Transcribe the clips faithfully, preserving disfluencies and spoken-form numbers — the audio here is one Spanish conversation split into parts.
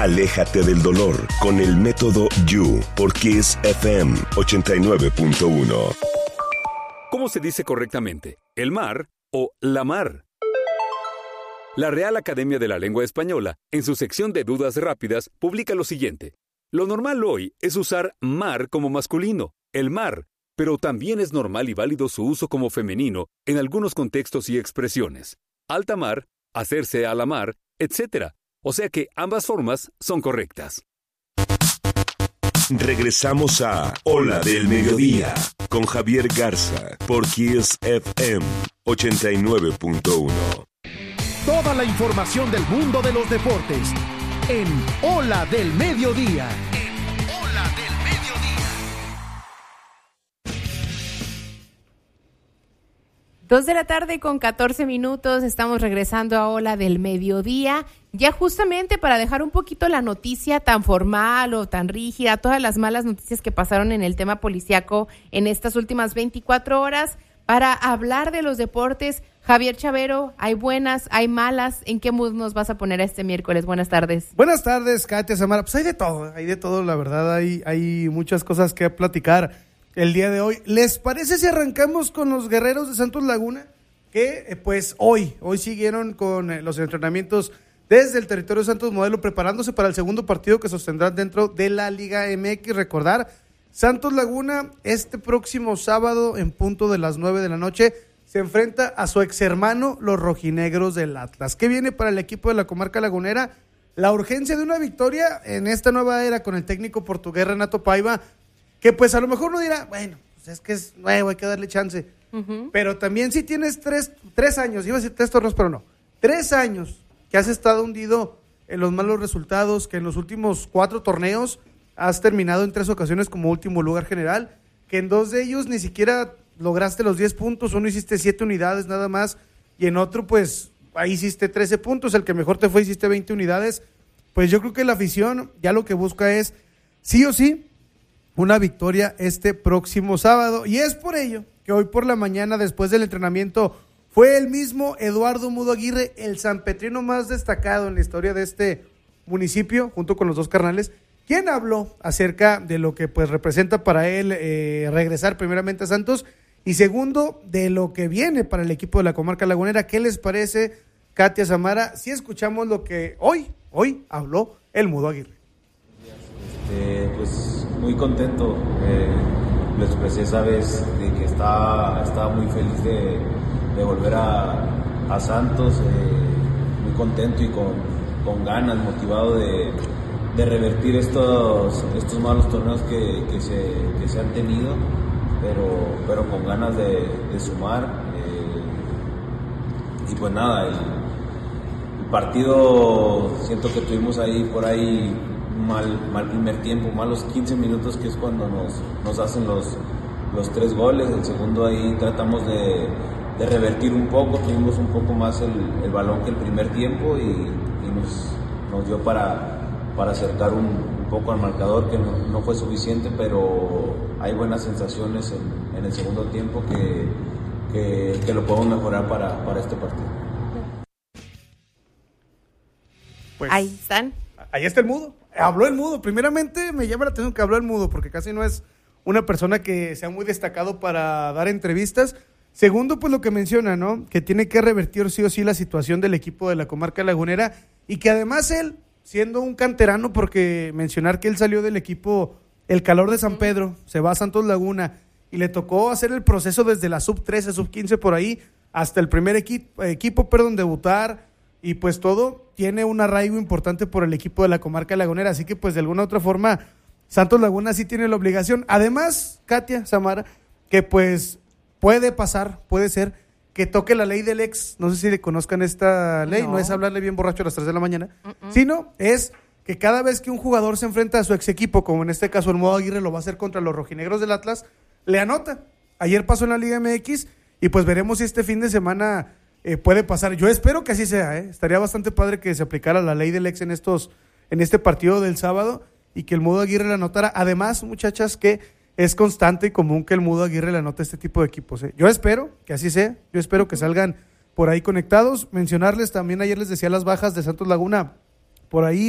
Aléjate del dolor con el método You por Kiss F M ochenta y nueve punto uno. ¿Cómo se dice correctamente? ¿El mar o la mar? La Real Academia de la Lengua Española, en su sección de dudas rápidas, publica lo siguiente. Lo normal hoy es usar mar como masculino, el mar, pero también es normal y válido su uso como femenino en algunos contextos y expresiones. Alta mar, hacerse a la mar, etcétera. O sea que ambas formas son correctas. Regresamos a Ola del Mediodía con Javier Garza por Kiss F M ochenta y nueve punto uno. Toda la información del mundo de los deportes en Ola del Mediodía. En Ola del Mediodía. Dos de la tarde con catorce minutos, estamos regresando a Ola del Mediodía, ya justamente para dejar un poquito la noticia tan formal o tan rígida, todas las malas noticias que pasaron en el tema policiaco en estas últimas veinticuatro horas, para hablar de los deportes. Javier Chavero, hay buenas, hay malas, ¿en qué mood nos vas a poner este miércoles? Buenas tardes. Buenas tardes, Katia, Samara, pues hay de todo, hay de todo, la verdad, hay, hay muchas cosas que platicar el día de hoy. ¿Les parece si arrancamos con los guerreros de Santos Laguna? Que eh, pues hoy, hoy siguieron con eh, los entrenamientos desde el territorio de Santos Modelo, preparándose para el segundo partido que sostendrán dentro de la Liga M X. Recordar, Santos Laguna este próximo sábado en punto de las nueve de la noche se enfrenta a su ex hermano, los rojinegros del Atlas. ¿Qué viene para el equipo de la comarca lagunera? La urgencia de una victoria en esta nueva era con el técnico portugués Renato Paiva, que pues a lo mejor uno dirá, bueno, pues es que es nuevo, hay que darle chance. Uh-huh. Pero también si tienes tres, tres años, iba a decir tres torneos, pero no, tres años que has estado hundido en los malos resultados, que en los últimos cuatro torneos has terminado en tres ocasiones como último lugar general, que en dos de ellos ni siquiera lograste los diez puntos, uno hiciste siete unidades nada más, y en otro pues ahí hiciste trece puntos, el que mejor te fue hiciste veinte unidades. Pues yo creo que la afición ya lo que busca es sí o sí una victoria este próximo sábado, y es por ello que hoy por la mañana, después del entrenamiento, fue el mismo Eduardo Mudo Aguirre, el sanpetrino más destacado en la historia de este municipio, junto con los dos carnales, quien habló acerca de lo que pues representa para él eh, regresar primeramente a Santos, y segundo, de lo que viene para el equipo de la comarca lagunera. ¿Qué les parece, Katia, Samara, si escuchamos lo que hoy, hoy habló el Mudo Aguirre? Este, pues muy contento, eh, lo expresé esa vez de que estaba, estaba muy feliz de, de volver a, a Santos, eh, muy contento y con, con ganas, motivado de, de revertir estos, estos malos torneos que, que, se, que se han tenido, pero, pero con ganas de, de sumar. Eh, y pues nada, el, el partido siento que tuvimos ahí por ahí mal, mal primer tiempo, malos quince minutos, que es cuando nos, nos hacen los, los tres goles. El segundo ahí tratamos de, de revertir un poco, tuvimos un poco más el, el balón que el primer tiempo, y, y nos, nos dio para, para acercar un, un poco al marcador, que no, no fue suficiente, pero hay buenas sensaciones en, en el segundo tiempo que, que, que lo podemos mejorar para, para este partido. Pues, ahí están. Ahí está el Mudo. Habló el Mudo. Primeramente me llama la atención que habló el Mudo, porque casi no es una persona que sea muy destacado para dar entrevistas. Segundo, pues lo que menciona, ¿no? Que tiene que revertir sí o sí la situación del equipo de la comarca lagunera, y que además él, siendo un canterano, porque mencionar que él salió del equipo El Calor de San Pedro, se va a Santos Laguna, y le tocó hacer el proceso desde la sub trece, sub quince por ahí, hasta el primer equi- equipo, perdón, debutar, y pues todo tiene un arraigo importante por el equipo de la comarca lagunera, así que pues de alguna u otra forma Santos Laguna sí tiene la obligación. Además, Katia, Samara, que pues puede pasar, puede ser que toque la ley del ex, no sé si le conozcan esta ley, no, no es hablarle bien borracho a las tres de la mañana, uh-uh. sino es que cada vez que un jugador se enfrenta a su ex equipo, como en este caso el Mudo Aguirre lo va a hacer contra los rojinegros del Atlas, le anota. Ayer pasó en la Liga M X, y pues veremos si este fin de semana eh, puede pasar. Yo espero que así sea, ¿eh? Estaría bastante padre que se aplicara la ley del ex en estos, en este partido del sábado, y que el Mudo Aguirre le anotara. Además, muchachas, que es constante y común que el Mudo Aguirre le anote este tipo de equipos, ¿eh? Yo espero que así sea, yo espero que salgan por ahí conectados. Mencionarles también, ayer les decía las bajas de Santos Laguna, por ahí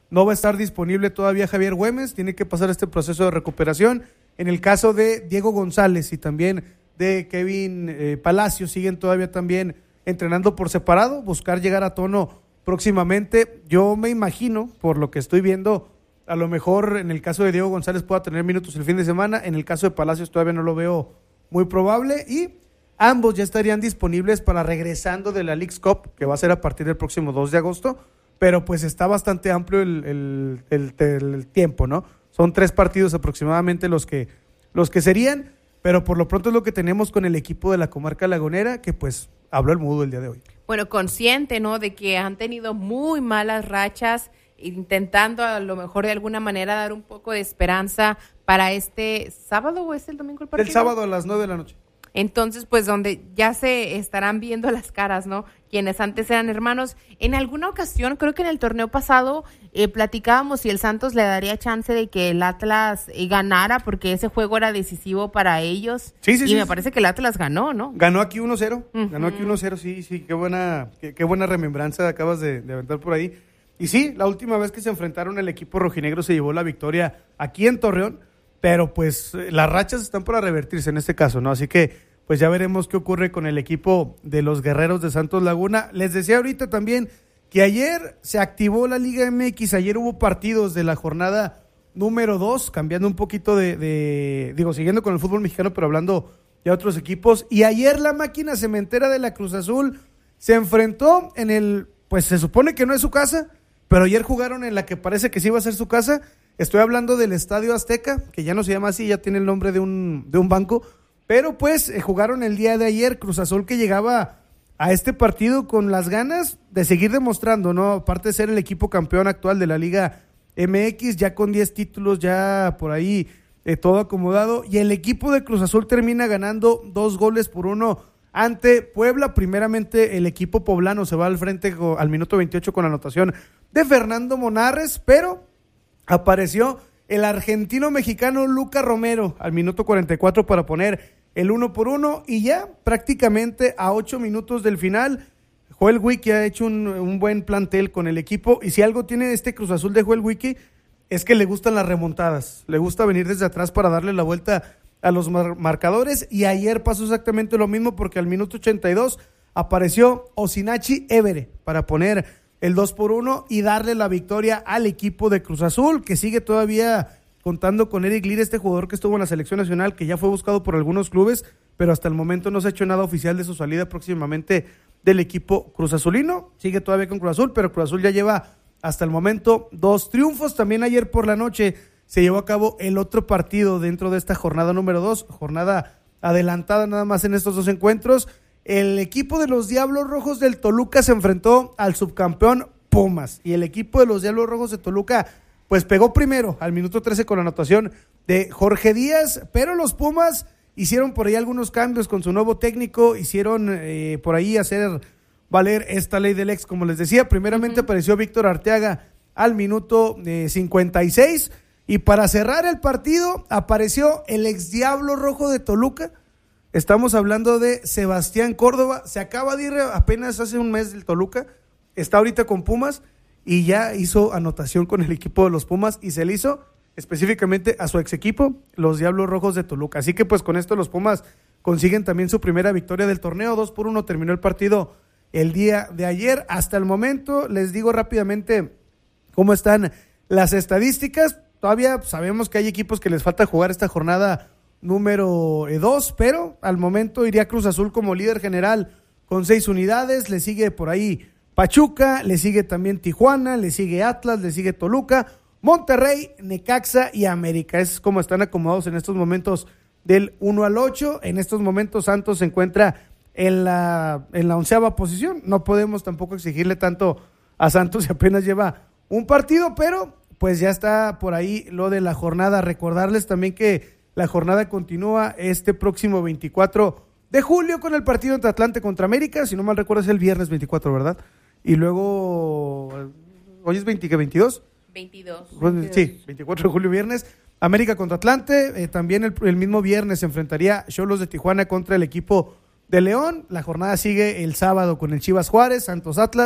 no va a estar disponible todavía Javier Güemes, tiene que pasar este proceso de recuperación. En el caso de Diego González y también de Kevin eh, Palacio, siguen todavía también entrenando por separado, buscar llegar a tono próximamente. Yo me imagino, por lo que estoy viendo, a lo mejor en el caso de Diego González pueda tener minutos el fin de semana, en el caso de Palacios todavía no lo veo muy probable, y ambos ya estarían disponibles para regresando de la Leagues Cup, que va a ser a partir del próximo dos de agosto, pero pues está bastante amplio el, el, el, el, el tiempo, ¿no? Son tres partidos aproximadamente los que, los que serían, pero por lo pronto es lo que tenemos con el equipo de la comarca lagunera, que pues habló el mudo el día de hoy. Bueno, consciente, ¿no?, de que han tenido muy malas rachas, intentando a lo mejor de alguna manera dar un poco de esperanza para este sábado, ¿o es el domingo el partido? El sábado a las nueve de la noche. Entonces, pues donde ya se estarán viendo las caras, ¿no? Quienes antes eran hermanos. En alguna ocasión, creo que en el torneo pasado, eh, platicábamos si el Santos le daría chance de que el Atlas eh, ganara, porque ese juego era decisivo para ellos. Sí, sí, y sí, me sí. parece que el Atlas ganó, ¿no? Ganó aquí uno cero, Uh-huh. ganó aquí uno cero, sí, sí, qué buena, qué, qué buena remembranza acabas de, de aventar por ahí. Y sí, la última vez que se enfrentaron el equipo rojinegro se llevó la victoria aquí en Torreón, pero pues las rachas están para revertirse en este caso, ¿no? Así que pues ya veremos qué ocurre con el equipo de los Guerreros de Santos Laguna. Les decía ahorita también que ayer se activó la Liga M X, ayer hubo partidos de la jornada número dos, cambiando un poquito de, de, digo, siguiendo con el fútbol mexicano, pero hablando de otros equipos. Y ayer la máquina cementera de la Cruz Azul se enfrentó en el, pues se supone que no es su casa, pero ayer jugaron en la que parece que sí iba a ser su casa. Estoy hablando del Estadio Azteca, que ya no se llama así, ya tiene el nombre de un, de un banco. Pero pues eh, jugaron el día de ayer, Cruz Azul, que llegaba a este partido con las ganas de seguir demostrando, ¿no? Aparte de ser el equipo campeón actual de la Liga M X, ya con diez títulos, ya por ahí eh, todo acomodado. Y el equipo de Cruz Azul termina ganando dos goles por uno ante Puebla. Primeramente el equipo poblano se va al frente go, al minuto veintiocho con la anotación de Fernando Monarres, pero apareció el argentino-mexicano Luca Romero al minuto cuarenta y cuatro para poner el uno por uno, y ya prácticamente a ocho minutos del final, Joel Wiki ha hecho un, un buen plantel con el equipo, y si algo tiene este Cruz Azul de Joel Wiki es que le gustan las remontadas, le gusta venir desde atrás para darle la vuelta a los mar- marcadores, y ayer pasó exactamente lo mismo, porque al minuto ochenta y dos apareció Osinachi Évere para poner el dos por uno y darle la victoria al equipo de Cruz Azul, que sigue todavía contando con Eric Lira, este jugador que estuvo en la selección nacional, que ya fue buscado por algunos clubes, pero hasta el momento no se ha hecho nada oficial de su salida próximamente del equipo Cruz Azulino. Sigue todavía con Cruz Azul, pero Cruz Azul ya lleva hasta el momento dos triunfos. También ayer por la noche se llevó a cabo el otro partido dentro de esta jornada número dos, jornada adelantada nada más en estos dos encuentros. El equipo de los Diablos Rojos del Toluca se enfrentó al subcampeón Pumas, y el equipo de los Diablos Rojos de Toluca pues pegó primero al minuto trece con la anotación de Jorge Díaz, pero los Pumas hicieron por ahí algunos cambios con su nuevo técnico, hicieron eh, por ahí hacer valer esta ley del ex, como les decía. Primeramente uh-huh. apareció Víctor Arteaga al minuto eh, cincuenta y seis, y para cerrar el partido apareció el ex Diablo Rojo de Toluca. Estamos hablando de Sebastián Córdoba, se acaba de ir apenas hace un mes del Toluca, está ahorita con Pumas, y ya hizo anotación con el equipo de los Pumas, y se le hizo específicamente a su ex equipo, los Diablos Rojos de Toluca. Así que pues con esto los Pumas consiguen también su primera victoria del torneo. Dos por uno terminó el partido el día de ayer. Hasta el momento les digo rápidamente cómo están las estadísticas. Todavía sabemos que hay equipos que les falta jugar esta jornada número dos, pero al momento iría Cruz Azul como líder general con seis unidades. Le sigue por ahí Pachuca, le sigue también Tijuana, le sigue Atlas, le sigue Toluca, Monterrey, Necaxa y América. Es como están acomodados en estos momentos del uno al ocho. En estos momentos Santos se encuentra en la, en la onceava posición. No podemos tampoco exigirle tanto a Santos y apenas lleva un partido, pero pues ya está por ahí lo de la jornada. Recordarles también que la jornada continúa este próximo veinticuatro de julio con el partido entre Atlante contra América. Si no mal recuerdo es el viernes veinticuatro, ¿verdad? Y luego, ¿hoy es veinte, veintidós? veintidós. Sí, veinticuatro de julio, viernes. América contra Atlante. Eh, también el, el mismo viernes se enfrentaría Xolos de Tijuana contra el equipo de León. La jornada sigue el sábado con el Chivas Juárez, Santos Atlas,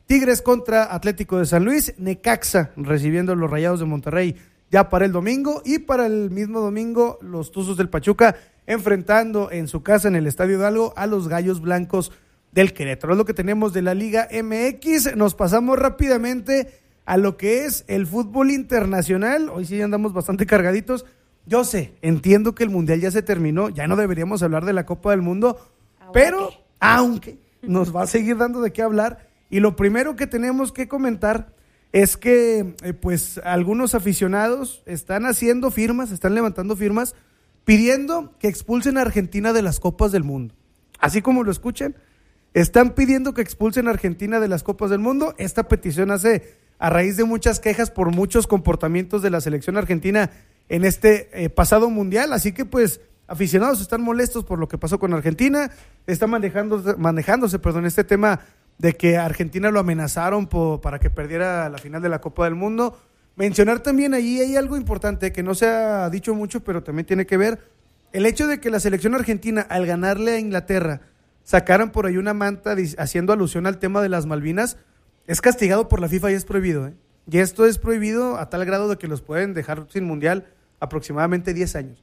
Tigres contra Atlético de San Luis, Necaxa recibiendo a los Rayados de Monterrey ya para el domingo, y para el mismo domingo los Tuzos del Pachuca enfrentando en su casa en el Estadio Hidalgo a los Gallos Blancos del Querétaro. Es lo que tenemos de la Liga M X. Nos pasamos rápidamente a lo que es el fútbol internacional. Hoy sí andamos bastante cargaditos. Yo sé, entiendo que el Mundial ya se terminó, ya no deberíamos hablar de la Copa del Mundo, ¿ahora pero qué? Aunque nos va a seguir dando de qué hablar, y lo primero que tenemos que comentar es que eh, pues algunos aficionados están haciendo firmas, están levantando firmas pidiendo que expulsen a Argentina de las Copas del Mundo. Así como lo escuchan, están pidiendo que expulsen a Argentina de las Copas del Mundo. Esta petición hace a raíz de muchas quejas por muchos comportamientos de la selección argentina en este eh, pasado mundial. Así que pues aficionados están molestos por lo que pasó con Argentina, están manejando, manejándose perdón, este tema de que a Argentina lo amenazaron por, para que perdiera la final de la Copa del Mundo. Mencionar también allí hay algo importante que no se ha dicho mucho, pero también tiene que ver el hecho de que la selección argentina, al ganarle a Inglaterra, sacaran por ahí una manta haciendo alusión al tema de las Malvinas. Es castigado por la FIFA y es prohibido, ¿eh? Y esto es prohibido a tal grado de que los pueden dejar sin mundial aproximadamente diez años.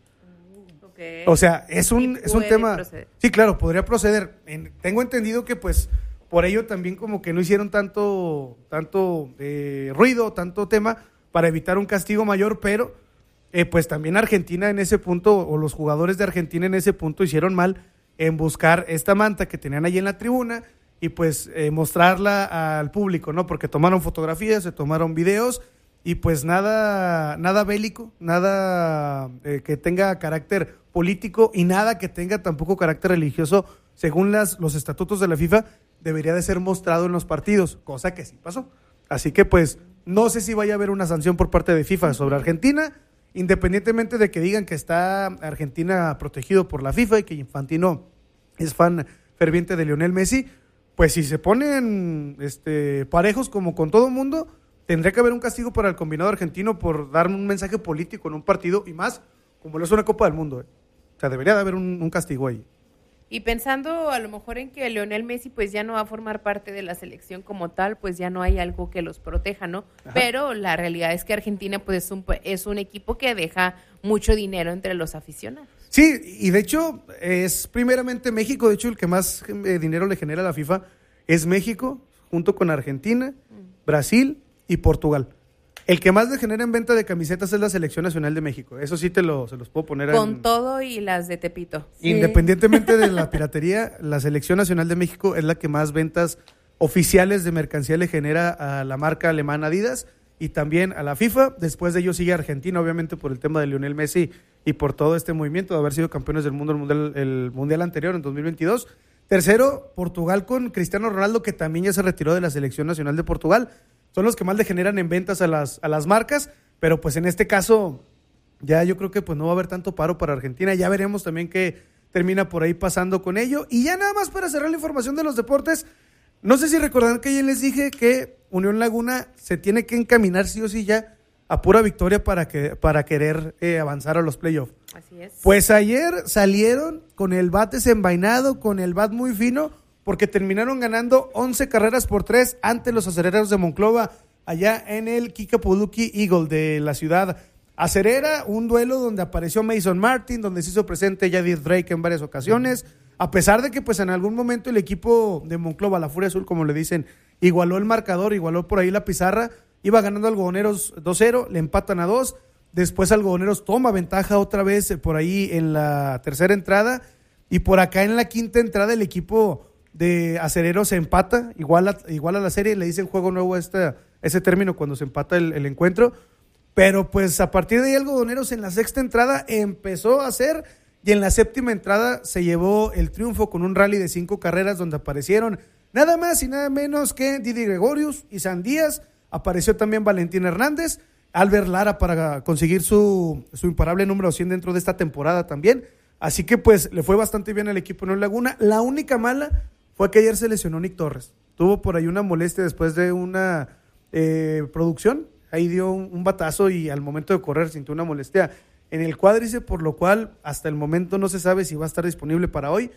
Okay. O sea, es un, es un tema... Proceder. Sí, claro, podría proceder. En, tengo entendido que pues por ello también como que no hicieron tanto, tanto eh, ruido, tanto tema para evitar un castigo mayor, pero eh, pues también Argentina en ese punto, o los jugadores de Argentina en ese punto hicieron mal en buscar esta manta que tenían allí en la tribuna y pues eh, mostrarla al público, ¿no? Porque tomaron fotografías, se tomaron videos y pues nada, nada bélico, nada eh, que tenga carácter político y nada que tenga tampoco carácter religioso, según las, los estatutos de la FIFA, debería de ser mostrado en los partidos, cosa que sí pasó. Así que pues no sé si vaya a haber una sanción por parte de FIFA sobre Argentina, independientemente de que digan que está Argentina protegido por la FIFA y que Infantino es fan ferviente de Lionel Messi. Pues si se ponen este, parejos como con todo mundo, tendría que haber un castigo para el combinado argentino por dar un mensaje político en un partido, y más como lo es una Copa del Mundo, ¿eh? O sea, debería de haber un, un castigo ahí. Y pensando a lo mejor en que Lionel Messi pues ya no va a formar parte de la selección como tal, pues ya no hay algo que los proteja, ¿no? Ajá. Pero la realidad es que Argentina pues es un, es un equipo que deja mucho dinero entre los aficionados. Sí, y de hecho es primeramente México, de hecho el que más eh, dinero le genera a la FIFA es México, junto con Argentina, mm. Brasil y Portugal. El que más le genera en venta de camisetas es la Selección Nacional de México. Eso sí te lo, se los puedo poner con en... todo y las de Tepito. Independientemente sí. de la piratería, la Selección Nacional de México es la que más ventas oficiales de mercancía le genera a la marca alemana Adidas y también a la FIFA. Después de ello sigue Argentina, obviamente por el tema de Lionel Messi y por todo este movimiento de haber sido campeones del mundo el mundial, el mundial anterior en dos mil veintidós. Tercero, Portugal con Cristiano Ronaldo, que también ya se retiró de la Selección Nacional de Portugal. Son los que más le generan en ventas a las, a las marcas, pero pues en este caso ya yo creo que pues no va a haber tanto paro para Argentina. Ya veremos también qué termina por ahí pasando con ello. Y ya nada más para cerrar la información de los deportes, no sé si recordarán que ayer les dije que Unión Laguna se tiene que encaminar sí o sí ya a pura victoria para, que, para querer eh, avanzar a los playoffs. Así es. Pues ayer salieron con el bat desenvainado, con el bat muy fino, porque terminaron ganando once carreras por tres ante los acereros de Monclova, allá en el Kikapuluki Eagle de la ciudad acerera, un duelo donde apareció Mason Martin, donde se hizo presente Yadir Drake en varias ocasiones, a pesar de que pues en algún momento el equipo de Monclova, la Furia Azul como le dicen, igualó el marcador, igualó por ahí la pizarra, iba ganando Algodoneros dos cero, le empatan a dos, después Algodoneros toma ventaja otra vez por ahí en la tercera entrada, y por acá en la quinta entrada el equipo de Acereros se empata, igual a, igual a la serie, le dicen juego nuevo a este, ese término cuando se empata el, el encuentro, pero pues a partir de ahí Algodoneros en la sexta entrada empezó a hacer, y en la séptima entrada se llevó el triunfo con un rally de cinco carreras donde aparecieron nada más y nada menos que Didi Gregorius y San Díaz, apareció también Valentín Hernández, Albert Lara para conseguir su, su imparable número cien dentro de esta temporada también, así que pues le fue bastante bien al equipo de Unión Laguna. La única mala fue que ayer se lesionó Nick Torres, tuvo por ahí una molestia después de una eh, producción, ahí dio un, un batazo y al momento de correr sintió una molestia en el cuádriceps, por lo cual hasta el momento no se sabe si va a estar disponible para hoy,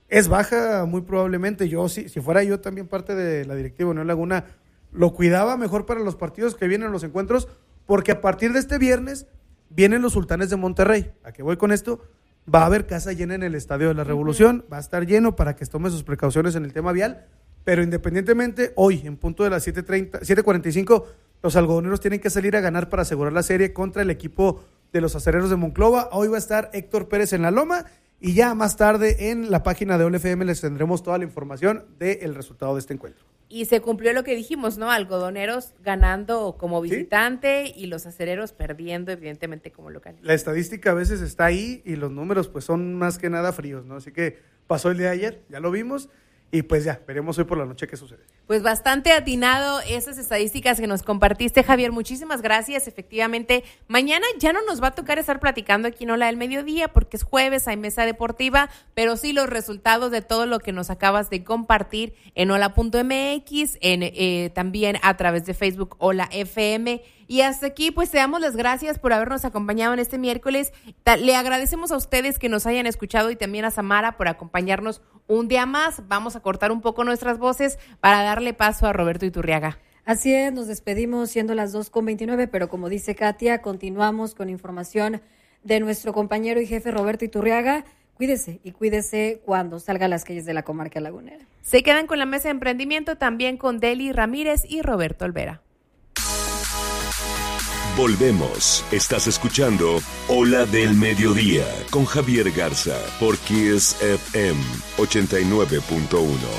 es baja muy probablemente. Yo, si, si fuera yo también parte de la directiva de Unión Laguna, lo cuidaba mejor para los partidos que vienen, los encuentros, porque a partir de este viernes vienen los Sultanes de Monterrey. ¿A qué voy con esto? Va a haber casa llena en el Estadio de la Revolución, uh-huh. va a estar lleno para que tome sus precauciones en el tema vial, pero independientemente, hoy, en punto de las siete treinta, siete cuarenta y cinco, los algodoneros tienen que salir a ganar para asegurar la serie contra el equipo de los Acereros de Monclova. Hoy va a estar Héctor Pérez en la loma, y ya más tarde en la página de O L F M les tendremos toda la información del resultado de este encuentro. Y se cumplió lo que dijimos, ¿no? Algodoneros ganando como visitante, ¿sí? Y los acereros perdiendo, evidentemente, como local. La estadística a veces está ahí y los números pues son más que nada fríos, ¿no? Así que pasó el día de ayer, ya lo vimos. Y pues ya, veremos hoy por la noche qué sucede. Pues bastante atinado esas estadísticas que nos compartiste, Javier. Muchísimas gracias. Efectivamente, mañana ya no nos va a tocar estar platicando aquí en Ola del Mediodía porque es jueves, hay mesa deportiva, pero sí los resultados de todo lo que nos acabas de compartir en hola punto eme equis, en, eh, también a través de Facebook Ola F M. Y hasta aquí, pues te damos las gracias por habernos acompañado en este miércoles. Le agradecemos a ustedes que nos hayan escuchado y también a Samara por acompañarnos un día más. Vamos a cortar un poco nuestras voces para darle paso a Roberto Iturriaga. Así es, nos despedimos siendo las dos con veintinueve, pero como dice Katia, continuamos con información de nuestro compañero y jefe Roberto Iturriaga. Cuídese y cuídese cuando salga a las calles de la comarca lagunera. Se quedan con la mesa de emprendimiento también con Deli Ramírez y Roberto Olvera. Volvemos. Estás escuchando Ola del Mediodía con Javier Garza por Kiss F M ochenta y nueve punto uno.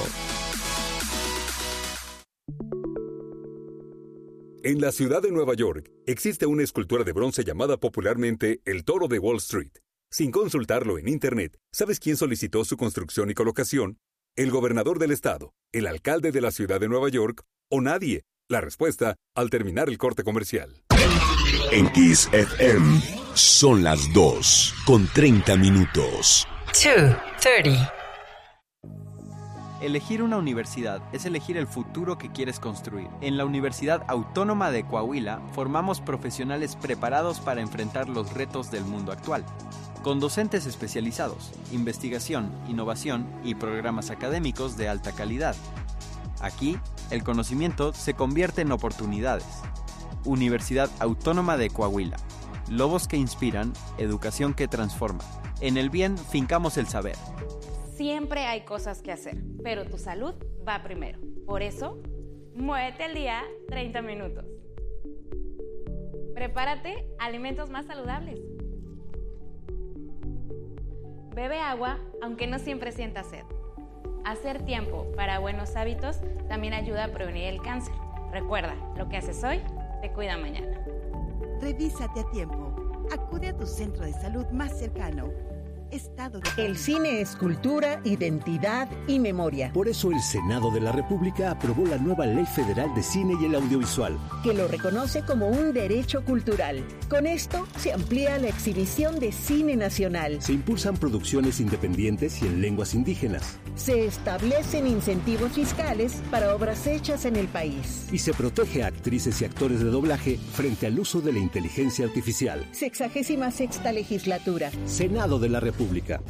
En la ciudad de Nueva York existe una escultura de bronce llamada popularmente el Toro de Wall Street. Sin consultarlo en internet, ¿sabes quién solicitó su construcción y colocación? ¿El gobernador del estado, el alcalde de la ciudad de Nueva York o nadie? La respuesta al terminar el corte comercial. En Kiss F M son las dos con treinta minutos. dos treinta. Elegir una universidad es elegir el futuro que quieres construir. En la Universidad Autónoma de Coahuila formamos profesionales preparados para enfrentar los retos del mundo actual. Con docentes especializados, investigación, innovación y programas académicos de alta calidad. Aquí, el conocimiento se convierte en oportunidades. Universidad Autónoma de Coahuila. Lobos que inspiran, educación que transforma. En el bien, fincamos el saber. Siempre hay cosas que hacer, pero tu salud va primero. Por eso, muévete al día treinta minutos. Prepárate alimentos más saludables. Bebe agua, aunque no siempre sientas sed. Hacer tiempo para buenos hábitos también ayuda a prevenir el cáncer. Recuerda, lo que haces hoy te cuida mañana. Revísate a tiempo. Acude a tu centro de salud más cercano. Estado de... El cine es cultura, identidad y memoria. Por eso el Senado de la República aprobó la nueva Ley Federal de Cine y el Audiovisual, que lo reconoce como un derecho cultural. Con esto se amplía la exhibición de cine nacional. Se impulsan producciones independientes y en lenguas indígenas. Se establecen incentivos fiscales para obras hechas en el país. Y se protege a actrices y actores de doblaje frente al uso de la inteligencia artificial. Sexagésima sexta legislatura. Senado de la República. Pública.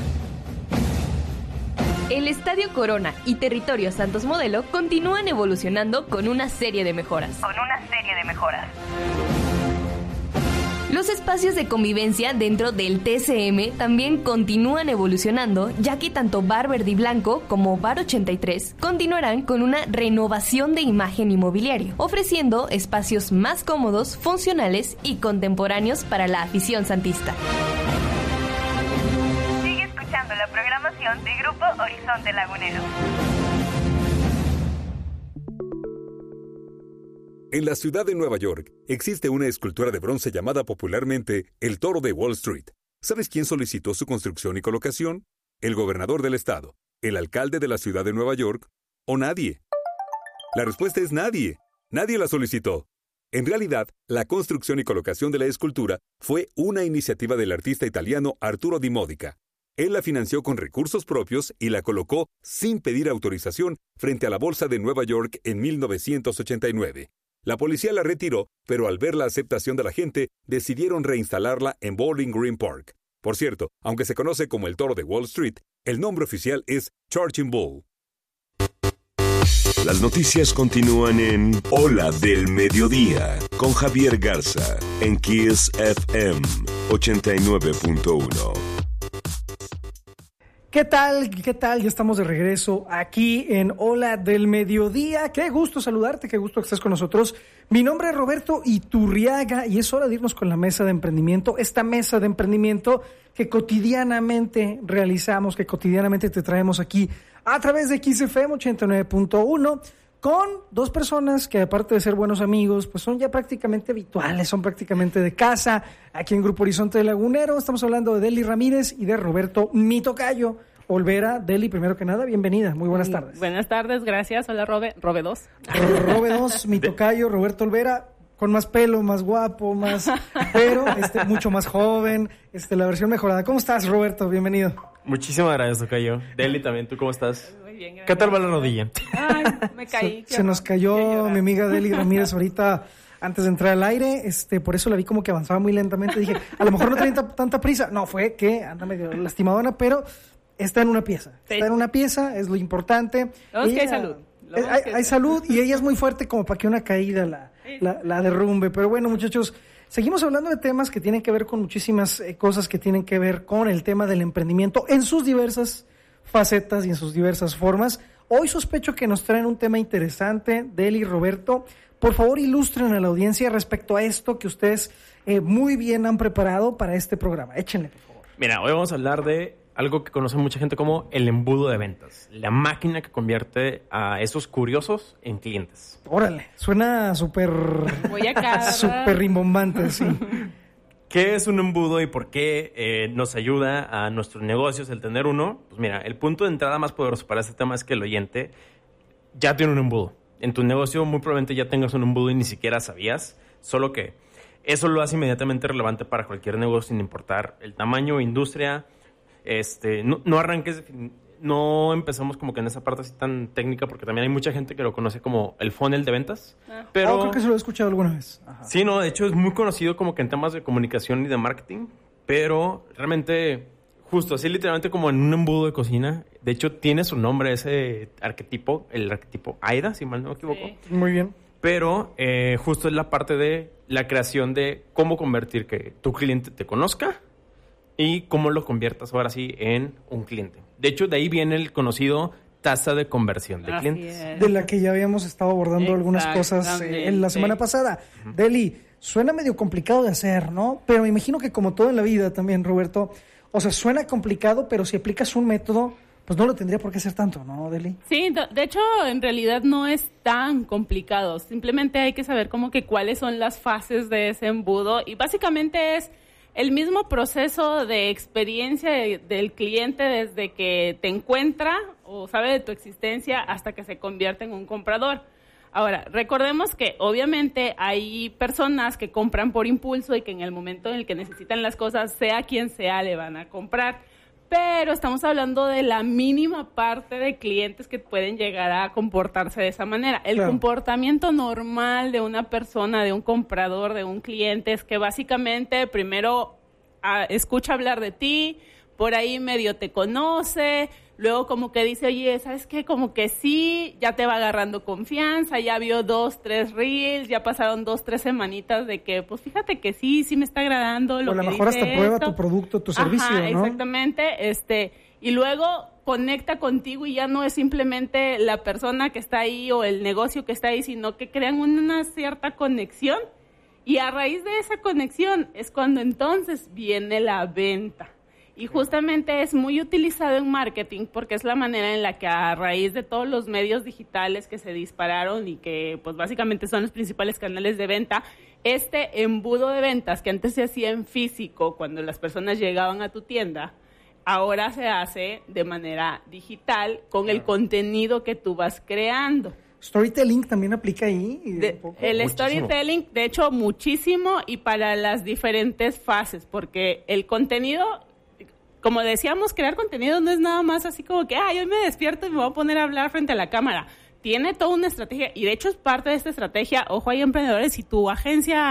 El Estadio Corona y Territorio Santos Modelo continúan evolucionando con una serie de mejoras. Con una serie de mejoras. Los espacios de convivencia dentro del T C M también continúan evolucionando, ya que tanto Bar Verde y Blanco como Bar ochenta y tres continuarán con una renovación de imagen y mobiliario, ofreciendo espacios más cómodos, funcionales y contemporáneos para la afición santista. La programación de Grupo Horizonte Lagunero. En la ciudad de Nueva York existe una escultura de bronce llamada popularmente el Toro de Wall Street. ¿Sabes quién solicitó su construcción y colocación? ¿El gobernador del estado, el alcalde de la ciudad de Nueva York o nadie? La respuesta es nadie. Nadie la solicitó. En realidad, la construcción y colocación de la escultura fue una iniciativa del artista italiano Arturo Di Modica. Él la financió con recursos propios y la colocó sin pedir autorización frente a la Bolsa de Nueva York en mil novecientos ochenta y nueve. La policía la retiró, pero al ver la aceptación de la gente, decidieron reinstalarla en Bowling Green Park. Por cierto, aunque se conoce como el toro de Wall Street, el nombre oficial es Charging Bull. Las noticias continúan en Ola del Mediodía con Javier Garza en Kiss F M ochenta y nueve punto uno. ¿Qué tal? ¿Qué tal? Ya estamos de regreso aquí en Ola del Mediodía. Qué gusto saludarte, qué gusto que estés con nosotros. Mi nombre es Roberto Iturriaga y es hora de irnos con la mesa de emprendimiento. Esta mesa de emprendimiento que cotidianamente realizamos, que cotidianamente te traemos aquí a través de Kiss F M ochenta y nueve punto uno con dos personas que, aparte de ser buenos amigos, pues son ya prácticamente habituales, son prácticamente de casa. Aquí en Grupo Horizonte Lagunero estamos hablando de Deli Ramírez y de Roberto Mi Tocayo Olvera. Deli, primero que nada, bienvenida. Muy buenas tardes. Buenas tardes, gracias. Hola, Robe. Robe dos. Robe dos, Mi Tocayo, Roberto Olvera, con más pelo, más guapo, más, pero este, mucho más joven, este, la versión mejorada. ¿Cómo estás, Roberto? Bienvenido. Muchísimas gracias, Tocayo. Deli, también, ¿tú cómo estás? Muy bien, gracias. ¿Qué tal va la rodilla? Ay, me caí. Se, se nos cayó mi amiga Deli Ramírez ahorita antes de entrar al aire, este, por eso la vi como que avanzaba muy lentamente. Dije, a lo mejor no tenía t- tanta prisa. No, fue que anda medio lastimadona, pero está en una pieza. Sí. Está en una pieza, es lo importante. Lo que hay salud. Hay, hay, hay salud y ella es muy fuerte como para que una caída la, la, la derrumbe. Pero bueno, muchachos, seguimos hablando de temas que tienen que ver con muchísimas eh, cosas que tienen que ver con el tema del emprendimiento en sus diversas facetas y en sus diversas formas. Hoy sospecho que nos traen un tema interesante, Deli y Roberto. Por favor, ilustren a la audiencia respecto a esto que ustedes eh, muy bien han preparado para este programa. Échenle, por favor. Mira, hoy vamos a hablar de algo que conoce mucha gente como el embudo de ventas. La máquina que convierte a esos curiosos en clientes. Órale, suena súper... Voy a casa. Súper rimbombante, sí. ¿Qué es un embudo y por qué eh, nos ayuda a nuestros negocios el tener uno? Pues mira, el punto de entrada más poderoso para este tema es que el oyente ya tiene un embudo. En tu negocio muy probablemente ya tengas un embudo y ni siquiera sabías, solo que eso lo hace inmediatamente relevante para cualquier negocio sin importar el tamaño, industria. Este, no, no arranques, no empezamos como que en esa parte así tan técnica porque también hay mucha gente que lo conoce como el funnel de ventas. Ah. Pero oh, creo que se lo he escuchado alguna vez. Ajá. Sí, no, de hecho es muy conocido como que en temas de comunicación y de marketing, pero realmente justo así literalmente como en un embudo de cocina. De hecho tiene su nombre ese arquetipo, el arquetipo AIDA, si mal no me equivoco. Sí. Muy bien. Pero eh, justo es la parte de la creación de cómo convertir que tu cliente te conozca y cómo lo conviertas ahora sí en un cliente. De hecho, de ahí viene el conocido tasa de conversión de Así clientes. es. De la que ya habíamos estado abordando algunas cosas eh, en la semana pasada. Uh-huh. Deli, suena medio complicado de hacer, ¿no? Pero me imagino que como todo en la vida también, Roberto, o sea, suena complicado, pero si aplicas un método, pues no lo tendría por qué ser tanto, ¿no, Deli? Sí, de hecho, en realidad no es tan complicado. Simplemente hay que saber como que cuáles son las fases de ese embudo y básicamente es el mismo proceso de experiencia de, del cliente desde que te encuentra o sabe de tu existencia hasta que se convierte en un comprador. Ahora, recordemos que obviamente hay personas que compran por impulso y que en el momento en el que necesitan las cosas, sea quien sea, le van a comprar. Pero estamos hablando de la mínima parte de clientes que pueden llegar a comportarse de esa manera. El claro. comportamiento normal de una persona, de un comprador, de un cliente, es que básicamente primero a, escucha hablar de ti, por ahí medio te conoce, luego como que dice, oye, ¿sabes qué? Como que sí, ya te va agarrando confianza, ya vio dos, tres reels, ya pasaron dos, tres semanitas de que, pues fíjate que sí, sí me está agradando lo que dice. O a lo mejor hasta prueba tu producto, tu servicio, Ajá, ¿no? Exactamente, este, y luego conecta contigo y ya no es simplemente la persona que está ahí o el negocio que está ahí, sino que crean una cierta conexión y a raíz de esa conexión es cuando entonces viene la venta. Y justamente es muy utilizado en marketing porque es la manera en la que a raíz de todos los medios digitales que se dispararon y que pues básicamente son los principales canales de venta, este embudo de ventas que antes se hacía en físico cuando las personas llegaban a tu tienda, ahora se hace de manera digital con el contenido que tú vas creando. ¿Storytelling también aplica ahí? De, el muchísimo. Storytelling, de hecho, muchísimo y para las diferentes fases porque el contenido... Como decíamos, crear contenido no es nada más así como que, ah, yo me despierto y me voy a poner a hablar frente a la cámara. Tiene toda una estrategia y de hecho es parte de esta estrategia. Ojo, hay emprendedores, si tu agencia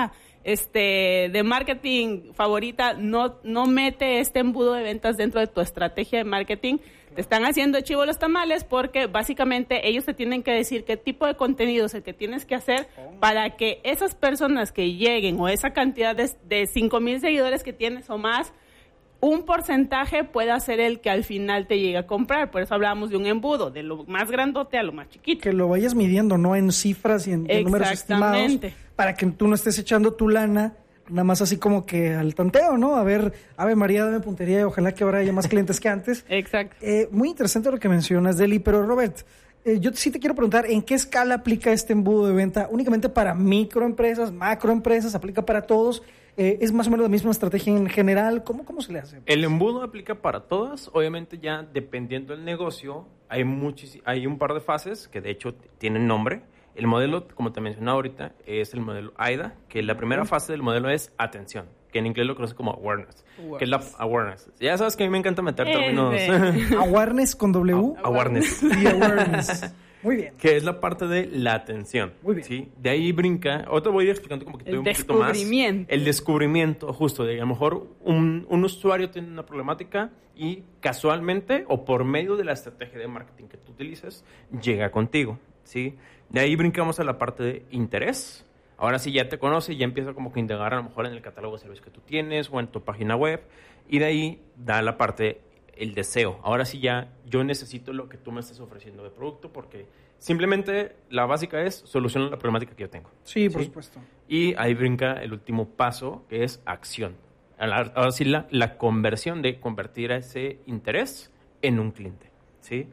este de marketing favorita no, no mete este embudo de ventas dentro de tu estrategia de marketing, te están haciendo chivo los tamales porque básicamente ellos te tienen que decir qué tipo de contenido es el que tienes que hacer para que esas personas que lleguen o esa cantidad de, de cinco mil seguidores que tienes o más, un porcentaje pueda ser el que al final te llegue a comprar. Por eso hablábamos de un embudo, de lo más grandote a lo más chiquito. Que lo vayas midiendo, no en cifras y en, en números estimados, para que tú no estés echando tu lana nada más así como que al tanteo, ¿no? A ver, Ave María, dame puntería y ojalá que ahora haya más clientes que antes. Exacto. Eh, muy interesante lo que mencionas, Deli, pero Robert, eh, yo sí te quiero preguntar, ¿en qué escala aplica este embudo de venta? ¿Únicamente para microempresas, macroempresas? ¿Aplica para todos? Eh, ¿Es más o menos la misma estrategia en general? ¿Cómo, cómo se le hace? El embudo aplica para todas. Obviamente ya dependiendo del negocio, hay, muchis- hay un par de fases que de hecho tienen nombre. El modelo, como te mencionaba ahorita, es el modelo AIDA, que la primera fase del modelo es atención, que en inglés lo conoce como awareness, awareness. que es la awareness. Ya sabes que a mí me encanta meter términos. Awareness con W. Awareness. Y awareness. Muy bien. Que es la parte de la atención. Muy bien. ¿Sí? De ahí brinca, ahora te voy a ir explicando como que El un poquito más. descubrimiento. El descubrimiento, justo, de a lo mejor un, un usuario tiene una problemática y casualmente o por medio de la estrategia de marketing que tú utilices, llega contigo, ¿sí? De ahí brincamos a la parte de interés. Ahora sí ya te conoce y ya empieza como que a indagar a lo mejor en el catálogo de servicios que tú tienes o en tu página web. Y de ahí da la parte, el deseo. Ahora sí ya yo necesito lo que tú me estás ofreciendo de producto porque simplemente la básica es solucionar la problemática que yo tengo. Sí, por supuesto. Y ahí brinca el último paso que es acción. Ahora sí la, la conversión de convertir a ese interés en un cliente. ¿Sí?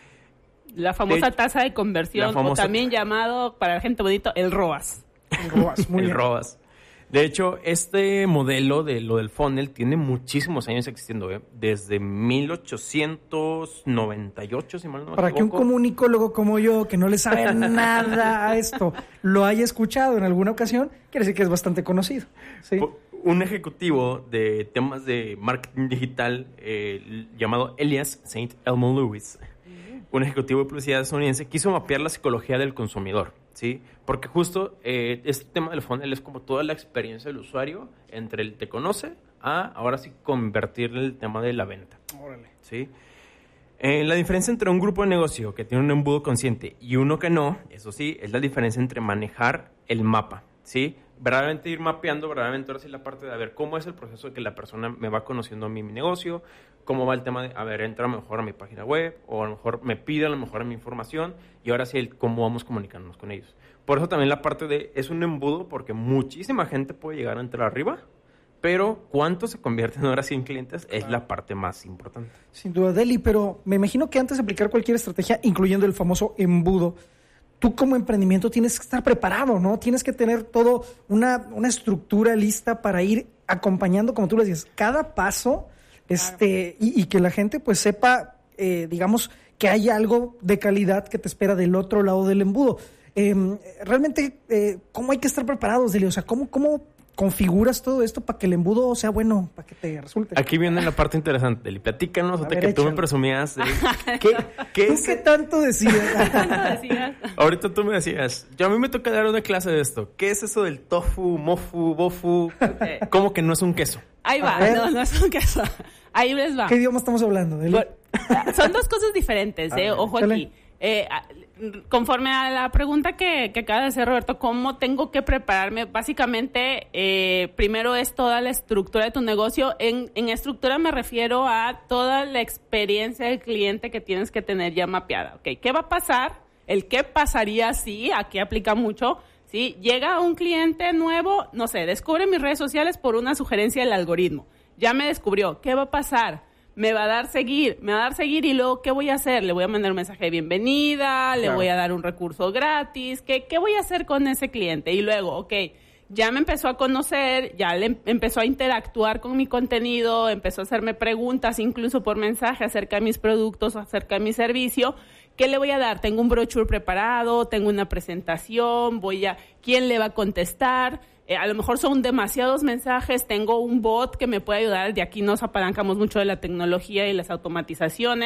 La famosa de, tasa de conversión, famosa o también llamado, para la gente bonito, el R O A S. El R O A S, muy el bien. R O A S. De hecho, este modelo de lo del funnel tiene muchísimos años existiendo, ¿eh? Desde mil ochocientos noventa y ocho, si mal no me Para equivoco. que un comunicólogo como yo, que no le sabe nada a esto, lo haya escuchado en alguna ocasión, quiere decir que es bastante conocido. ¿Sí? Un ejecutivo de temas de marketing digital eh, llamado Elias Saint Elmo Lewis, un ejecutivo de publicidad estadounidense, quiso mapear la psicología del consumidor, ¿sí? Porque justo eh, este tema del funnel es como toda la experiencia del usuario entre el te conoce a ahora sí convertirle el tema de la venta. Órale. ¿Sí? Eh, la diferencia entre un grupo de negocio que tiene un embudo consciente y uno que no, eso sí, es la diferencia entre manejar el mapa, ¿sí? Verdaderamente ir mapeando, verdaderamente ahora sí la parte de a ver cómo es el proceso de que la persona me va conociendo a mí mi negocio, cómo va el tema de, a ver, entra a lo mejor a mi página web o a lo mejor me pide a lo mejor a mi información y ahora sí el cómo vamos comunicándonos con ellos. Por eso también la parte de, es un embudo porque muchísima gente puede llegar a entrar arriba, pero cuántos se convierten ahora sí en clientes es la parte más importante. Sin duda, Deli, pero me imagino que antes de aplicar cualquier estrategia, incluyendo el famoso embudo, tú como emprendimiento tienes que estar preparado, ¿no? Tienes que tener todo una, una estructura lista para ir acompañando, como tú le dices, cada paso, este, y, y que la gente pues sepa, eh, digamos, que hay algo de calidad que te espera del otro lado del embudo. Eh, realmente, eh, ¿cómo hay que estar preparados, Deli? O sea, ¿cómo, cómo configuras todo esto para que el embudo sea bueno, para que te resulte? Aquí viene la parte interesante, Deli. Platícanos, ahorita que ver, tú me échalo. presumías. Deli, ¿Qué, qué ¿Tú es? qué tanto decías? Ahorita tú me decías, yo a mí me toca dar una clase de esto. ¿Qué es eso del tofu, mofu, bofu? ¿Cómo que no es un queso? Ahí va, A ver. no, no es un queso. Ahí les va. ¿Qué idioma estamos hablando, Deli? Son dos cosas diferentes, ¿eh? Ojo aquí. Eh, a- conforme a la pregunta que, que acaba de hacer Roberto, ¿cómo tengo que prepararme? Básicamente, eh, primero es toda la estructura de tu negocio. En, en estructura me refiero a toda la experiencia del cliente que tienes que tener ya mapeada. ¿Okay? ¿Qué va a pasar? El qué pasaría si, aquí aplica mucho, ¿sí? Llega un cliente nuevo, no sé, descubre mis redes sociales por una sugerencia del algoritmo. Ya me descubrió. ¿Qué va a pasar? Me va a dar seguir, me va a dar seguir y luego, ¿qué voy a hacer? Le voy a mandar un mensaje de bienvenida, le Claro. voy a dar un recurso gratis, ¿qué, qué voy a hacer con ese cliente? Y luego, ok, ya me empezó a conocer, ya le em- empezó a interactuar con mi contenido, empezó a hacerme preguntas incluso por mensaje acerca de mis productos o acerca de mi servicio. ¿Qué le voy a dar? Tengo un brochure preparado, tengo una presentación, voy a, ¿quién le va a contestar? Eh, a lo mejor son demasiados mensajes, tengo un bot que me puede ayudar, de aquí nos apalancamos mucho de la tecnología y las automatizaciones,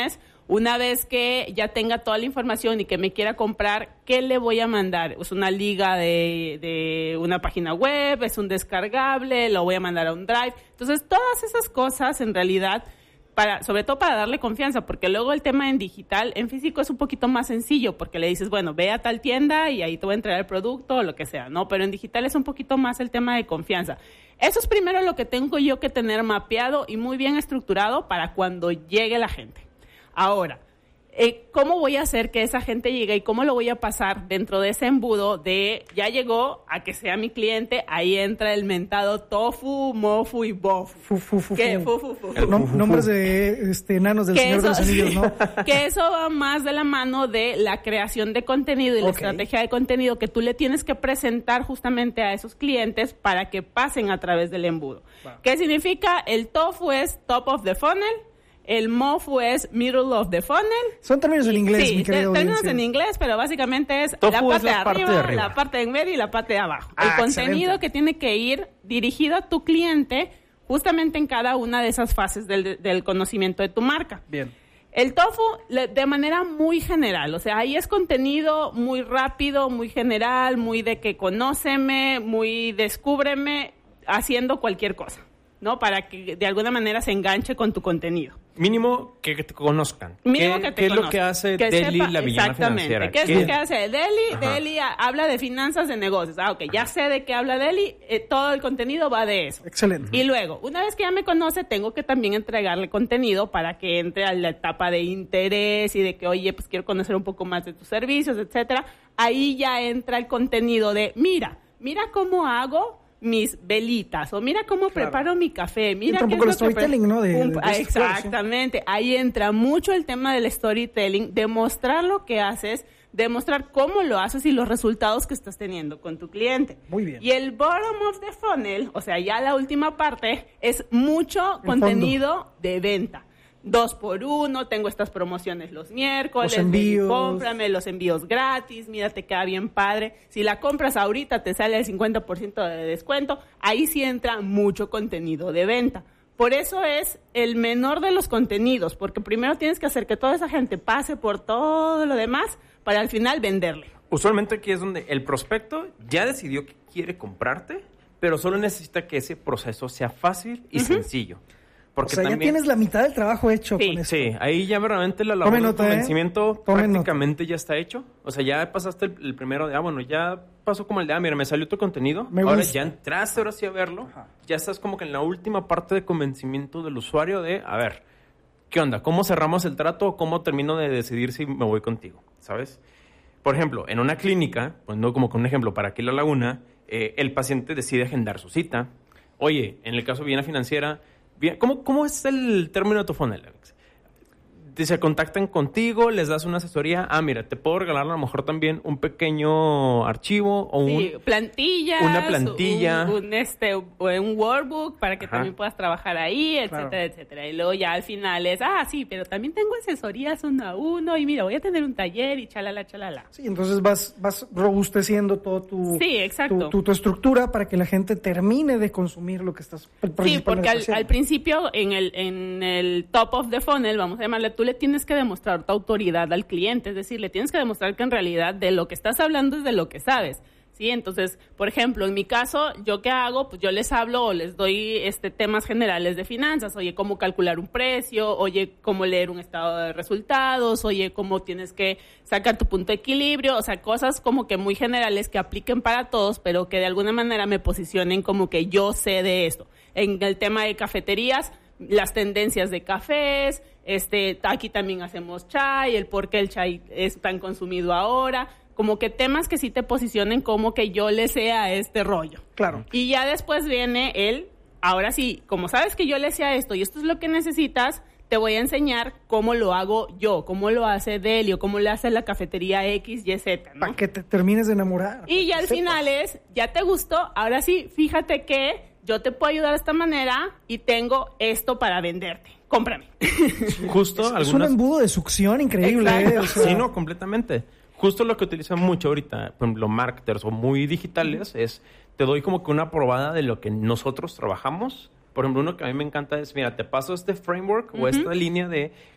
Una vez que ya tenga toda la información y que me quiera comprar, ¿qué le voy a mandar? ¿Es una liga de, de una página web? ¿Es un descargable? ¿Lo voy a mandar a un drive? Entonces, todas esas cosas en realidad, para, sobre todo para darle confianza, porque luego el tema en digital, en físico es un poquito más sencillo, porque le dices, bueno, ve a tal tienda y ahí te voy a entregar el producto o lo que sea, ¿no? Pero en digital es un poquito más el tema de confianza. Eso es primero lo que tengo yo que tener mapeado y muy bien estructurado para cuando llegue la gente. Ahora, eh, ¿cómo voy a hacer que esa gente llegue y cómo lo voy a pasar dentro de ese embudo de ya llegó a que sea mi cliente? Ahí entra el mentado tofu, mofu y bofu. Fu, fu, fu, ¿Qué? fu. Fu, fu, fu. No- nombres de este, enanos del Que Señor de eso- los Anillos, ¿no? Que eso va más de la mano de la creación de contenido y la Ok. estrategia de contenido que tú le tienes que presentar justamente a esos clientes para que pasen a través del embudo. ¿Qué significa? El tofu es top of the funnel. El mofu es middle of the funnel. Son términos en inglés, Sí, mi querido términos audiencia. en inglés, pero básicamente es Tofu la es parte, la de, parte arriba, de arriba. la parte de en medio y la parte de abajo. Ah, el contenido excelente. que tiene que ir dirigido a tu cliente justamente en cada una de esas fases del, del conocimiento de tu marca. Bien. El tofu le- de manera muy general, o sea, ahí es contenido muy rápido, muy general, muy de que conóceme, muy descúbreme, haciendo cualquier cosa, ¿no? Para que de alguna manera se enganche con tu contenido. Mínimo que, que te conozcan. Mínimo ¿Qué, que te qué es lo conozcan. que hace Que Deli, sepa- la villana exactamente. financiera? ¿Qué es ¿Qué- lo que hace Deli? Ajá. Deli a- habla de finanzas de negocios. Ah, ok, ya sé de qué habla Deli, eh, todo el contenido va de eso. Excelente. Y luego, una vez que ya me conoce, tengo que también entregarle contenido para que entre a la etapa de interés y de que, oye, pues quiero conocer un poco más de tus servicios, etcétera. Ahí ya entra el contenido de, mira, mira cómo hago mis velitas, o mira cómo preparo mi café, mira Entra un qué poco es el lo que pre- storytelling, ¿no? De- un- de ah, estos juegos, sí. exactamente, ahí entra mucho el tema del storytelling, demostrar lo que haces, demostrar cómo lo haces y los resultados que estás teniendo con tu cliente. Muy bien. Y el bottom of the funnel, o sea, ya la última parte, es mucho El contenido de venta. Dos por uno, tengo estas promociones los miércoles, Los envíos. ven y cómprame, los envíos gratis, mira, te queda bien padre. Si la compras ahorita te sale el cincuenta por ciento de descuento, ahí sí entra mucho contenido de venta. Por eso es el menor de los contenidos, porque primero tienes que hacer que toda esa gente pase por todo lo demás para al final venderle. Usualmente aquí es donde el prospecto ya decidió que quiere comprarte, pero solo necesita que ese proceso sea fácil y sencillo. Porque o sea, también, ya tienes la mitad del trabajo hecho Sí, con esto. Sí, ahí ya realmente la labor Tome de nota, ¿eh? convencimiento Tome prácticamente ya está hecho. O sea, ya pasaste el, el primero de, ah, bueno, ya pasó como el de, ah, mira, me salió tu contenido. Me ahora gusta. ya entraste ahora sí a verlo. Ya estás como que en la última parte de convencimiento del usuario de, a ver, ¿qué onda? ¿Cómo cerramos el trato o cómo termino de decidir si me voy contigo? ¿Sabes? Por ejemplo, en una clínica, poniendo como con un ejemplo para aquí La Laguna, eh, el paciente decide agendar su cita. Oye, en el caso de Villana Financiera, bien, ¿cómo, ¿cómo es el término de tu funnel, Alex? Te- Se contactan contigo, les das una asesoría. Ah, mira, te puedo regalar a lo mejor también un pequeño archivo o un... Sí, plantillas, una plantilla. un, un, este, un workbook para que Ajá. también puedas trabajar ahí, etcétera, Claro. etcétera. Y luego ya al final es, ah, sí, pero también tengo asesorías uno a uno y mira, voy a tener un taller y chalala, chalala. Sí, entonces vas, vas robusteciendo todo tu, Sí, exacto. tu, tu- tu estructura para que la gente termine de consumir lo que estás Sí, principalmente porque al, haciendo. al principio, en el, en el top of the funnel, vamos a llamarle, tú le tienes que demostrar tu autoridad al cliente, es decir, le tienes que demostrar que en realidad de lo que estás hablando es de lo que sabes. Sí, entonces, por ejemplo, en mi caso, ¿yo qué hago? Pues yo les hablo o les doy este temas generales de finanzas. Oye, cómo calcular un precio, oye, cómo leer un estado de resultados, oye, cómo tienes que sacar tu punto de equilibrio, o sea, cosas como que muy generales que apliquen para todos, pero que de alguna manera me posicionen como que yo sé de esto. En el tema de cafeterías, las tendencias de cafés, este, aquí también hacemos chai, el por qué el chai es tan consumido ahora, como que temas que sí te posicionen como que yo le sea este rollo. Claro. Y ya después viene el, ahora sí, como sabes que yo le sea esto y esto es lo que necesitas, te voy a enseñar cómo lo hago yo, cómo lo hace Delio, cómo le hace la cafetería X, Y, Z, ¿no? Para que te termines de enamorar. Y ya al Sepas. final es, ya te gustó, ahora sí, fíjate que yo te puedo ayudar de esta manera y tengo esto para venderte. Cómprame. Justo Es, es un algunas... embudo de succión increíble. Exacto. ¿eh? O sea, Sí, no, completamente. Justo lo que utilizan mucho ahorita, por ejemplo, marketers o muy digitales, es te doy como que una probada de lo que nosotros trabajamos. Por ejemplo, uno que a mí me encanta es, mira, te paso este framework o Ujú. esta línea de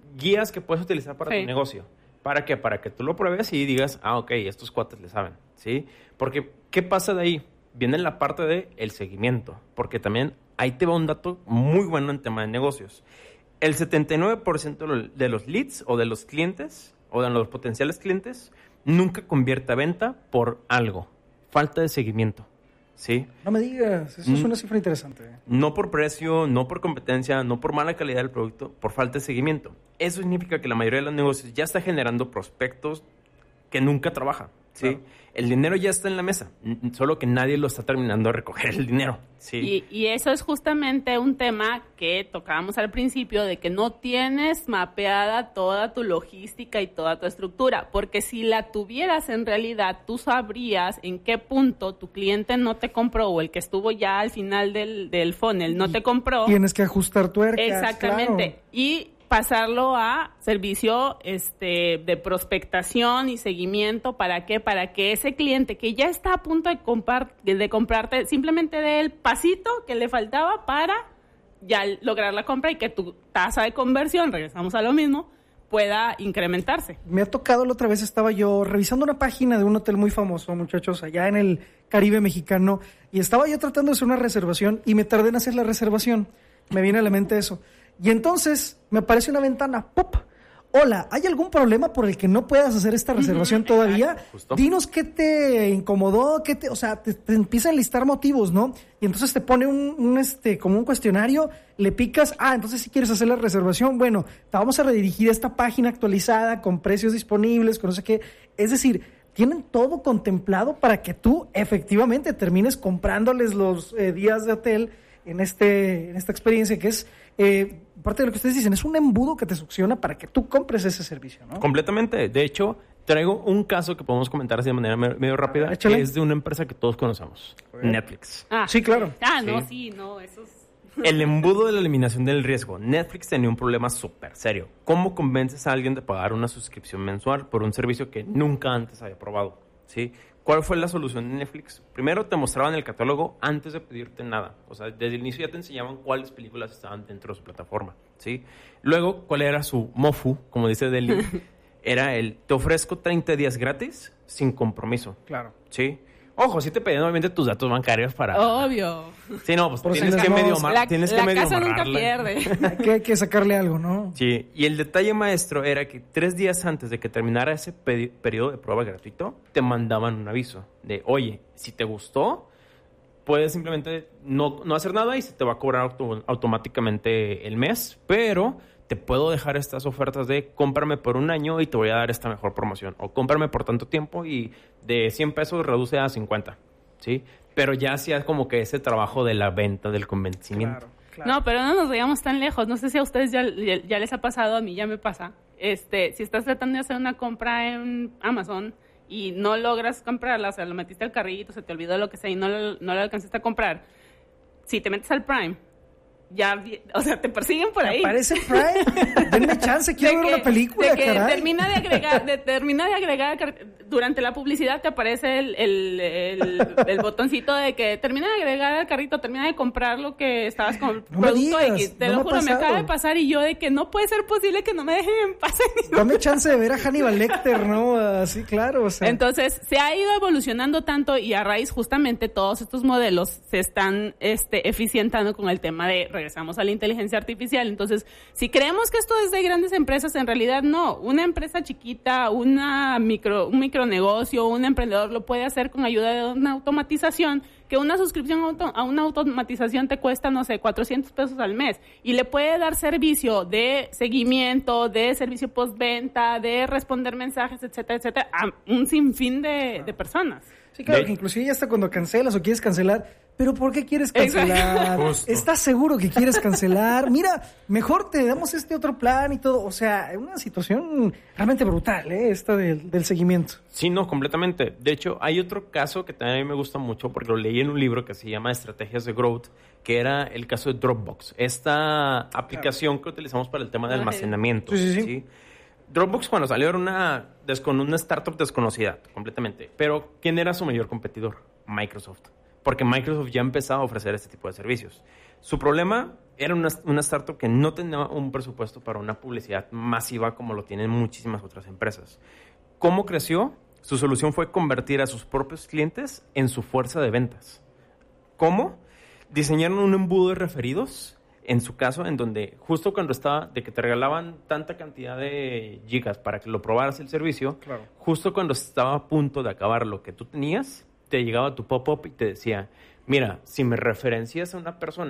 guías que puedes utilizar para Sí. tu negocio. ¿Para qué? Para que tú lo pruebes y digas, ah, ok, estos cuates le saben, ¿sí? Porque, ¿qué pasa de ahí? Viene la parte de el seguimiento, porque también ahí te va un dato muy bueno en tema de negocios. El setenta y nueve por ciento de los leads o de los clientes o de los potenciales clientes nunca convierte a venta por algo. Falta de seguimiento, ¿sí? No me digas, eso es una cifra interesante. No por precio, no por competencia, no por mala calidad del producto, por falta de seguimiento. Eso significa que la mayoría de los negocios ya está generando prospectos que nunca trabajan, ¿sí? Claro. El dinero ya está en la mesa, solo que nadie lo está terminando de recoger el dinero, ¿sí? Y, y eso es justamente un tema que tocábamos al principio, de que no tienes mapeada toda tu logística y toda tu estructura, porque si la tuvieras en realidad, tú sabrías en qué punto tu cliente no te compró o el que estuvo ya al final del, del funnel no te compró. Tienes que ajustar tuercas. Exactamente. Claro. Y pasarlo a servicio este de prospectación y seguimiento. ¿Para qué? Para que ese cliente que ya está a punto de, comprar, de comprarte, simplemente dé el pasito que le faltaba para ya lograr la compra y que tu tasa de conversión, regresamos a lo mismo, pueda incrementarse. Me ha tocado, la otra vez estaba yo revisando una página de un hotel muy famoso, muchachos, allá en el Caribe mexicano, y estaba yo tratando de hacer una reservación y me tardé en hacer la reservación. Me viene a la mente eso. Y entonces me aparece una ventana, ¡pop! Hola, ¿hay algún problema por el que no puedas hacer esta reservación todavía? Justo. Dinos qué te incomodó, qué te, o sea, te, te empiezan a listar motivos, ¿no? Y entonces te pone un, un este, como un cuestionario, le picas, ah, entonces si quieres hacer la reservación, bueno, te vamos a redirigir a esta página actualizada con precios disponibles, con no sé qué. Es decir, tienen todo contemplado para que tú efectivamente termines comprándoles los eh, días de hotel en este en esta experiencia que es, eh, parte de lo que ustedes dicen, es un embudo que te succiona para que tú compres ese servicio, ¿no? Completamente. De hecho, traigo un caso que podemos comentar así de manera medio rápida, ver, échale. que es de una empresa que todos conocemos, Netflix. Ah, sí, claro. Ah, no, Sí. sí, no, eso es... El embudo de la eliminación del riesgo. Netflix tenía un problema súper serio. ¿Cómo convences a alguien de pagar una suscripción mensual por un servicio que nunca antes había probado? ¿Sí? ¿Cuál fue la solución de Netflix? Primero te mostraban el catálogo antes de pedirte nada. O sea, desde el inicio ya te enseñaban cuáles películas estaban dentro de su plataforma, ¿sí? Luego, ¿cuál era su mofu? Como dice Deli. Era el, te ofrezco treinta días gratis sin compromiso. Claro. ¿Sí? Ojo, sí te pedían obviamente tus datos bancarios para... Obvio. Sí, no, pues Por tienes si que las medio moscas. mar- La, tienes que la medio casa nunca amarrarla. pierde. Hay que, hay que sacarle algo, ¿no? Sí, y el detalle maestro era que tres días antes de que terminara ese pedi- periodo de prueba gratuito, te mandaban un aviso de, oye, si te gustó, puedes simplemente no, no hacer nada y se te va a cobrar auto- automáticamente el mes, pero te puedo dejar estas ofertas de cómprame por un año y te voy a dar esta mejor promoción, o cómprame por tanto tiempo y de cien pesos reduce a cincuenta, ¿sí? Pero ya hacía como que ese trabajo de la venta, del convencimiento. Claro, claro. No, pero no nos vayamos tan lejos. No sé si a ustedes ya, ya, ya les ha pasado, a mí ya me pasa. Este, si estás tratando de hacer una compra en Amazon y no logras comprarla, o sea, lo metiste al carrito, se te olvidó lo que sea y no lo, no lo alcanzaste a comprar, si te metes al Prime, ya, o sea, te persiguen por ahí. Aparece Prime, denme chance, quiero De ver que- una película, de que caray. termina de agregar, de, termina de agregar car- durante la publicidad te aparece el, el, el, el botoncito de que termina de agregar al carrito, termina de comprar lo que estabas con No me producto digas, X. Te no lo me ha juro, me pasado. acaba de pasar y yo de que no puede ser posible que no me dejen en paz. Dame chance de ver a Hannibal Lecter, ¿no? Así, claro, o sea. Entonces, se ha ido evolucionando tanto y a raíz justamente todos estos modelos se están este, eficientando con el tema de, regresamos a la inteligencia artificial. Entonces, si creemos que esto es de grandes empresas, en realidad no. Una empresa chiquita, una micro, un micronegocio, un emprendedor lo puede hacer con ayuda de una automatización, que una suscripción auto, a una automatización te cuesta, no sé, cuatrocientos pesos al mes y le puede dar servicio de seguimiento, de servicio postventa, de responder mensajes, etcétera, etcétera, a un sinfín de, de personas. Sí, claro, De- que inclusive ya hasta cuando cancelas o quieres cancelar, pero ¿por qué quieres cancelar? Exacto. Justo. ¿Estás seguro que quieres cancelar? Mira, mejor te damos este otro plan y todo. O sea, una situación realmente brutal, ¿eh? Esta del, del seguimiento. Sí, no, completamente. De hecho, hay otro caso que también a mí me gusta mucho porque lo leí en un libro que se llama Estrategias de Growth, que era el caso de Dropbox, esta aplicación que utilizamos para el tema de Ajá. almacenamiento. Sí, sí, sí. Dropbox cuando salió era una, descon- una startup desconocida completamente. Pero ¿quién era su mayor competidor? Microsoft. porque Microsoft ya empezaba a ofrecer este tipo de servicios. Su problema era una, una startup que no tenía un presupuesto para una publicidad masiva como lo tienen muchísimas otras empresas. ¿Cómo creció? Su solución fue convertir a sus propios clientes en su fuerza de ventas. ¿Cómo? Diseñaron un embudo de referidos, en su caso, en donde justo cuando estaba, de que te regalaban tanta cantidad de gigas para que lo probaras el servicio, Claro. justo cuando estaba a punto de acabar lo que tú tenías, te llegaba tu pop-up y te decía, mira, si me referencias a una persona